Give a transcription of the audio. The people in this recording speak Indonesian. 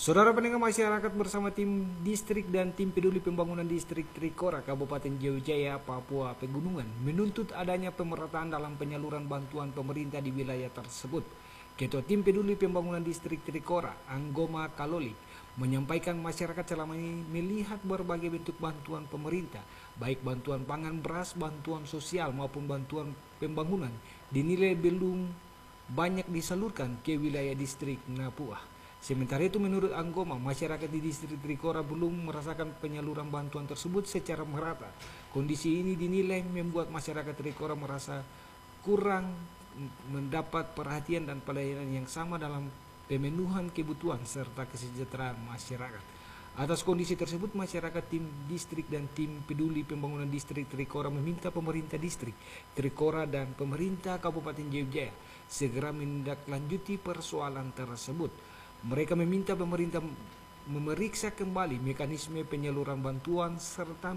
Saudara pendengar, masyarakat bersama tim distrik dan tim peduli pembangunan distrik Trikora Kabupaten Jaya, Papua Pegunungan menuntut adanya pemerataan dalam penyaluran bantuan pemerintah di wilayah tersebut. Ketua tim peduli pembangunan distrik Trikora, Anggoma Kalolik, menyampaikan masyarakat selama ini melihat berbagai bentuk bantuan pemerintah, baik bantuan pangan, beras, bantuan sosial maupun bantuan pembangunan, dinilai belum banyak disalurkan ke wilayah distrik Napua. Sementara itu, menurut Anggoma, masyarakat di distrik Trikora belum merasakan penyaluran bantuan tersebut secara merata. Kondisi ini dinilai membuat masyarakat Trikora merasa kurang mendapat perhatian dan pelayanan yang sama dalam pemenuhan kebutuhan serta kesejahteraan masyarakat. Atas kondisi tersebut, masyarakat tim distrik dan tim peduli pembangunan distrik Trikora meminta pemerintah distrik Trikora dan pemerintah Kabupaten Jaya segera menindaklanjuti persoalan tersebut. Mereka meminta pemerintah memeriksa kembali mekanisme penyaluran bantuan serta